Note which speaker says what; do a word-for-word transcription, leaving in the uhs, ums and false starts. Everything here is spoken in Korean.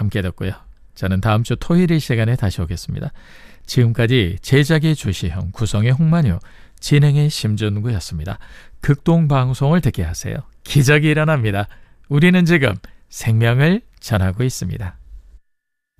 Speaker 1: 함께 듣고요. 저는 다음 주 토요일 이 시간에 다시 오겠습니다. 지금까지 제작의 주시형, 구성의 홍만효, 진행의 심준구였습니다. 극동방송을 듣게 하세요. 기적이 일어납니다. 우리는 지금 생명을 전하고 있습니다.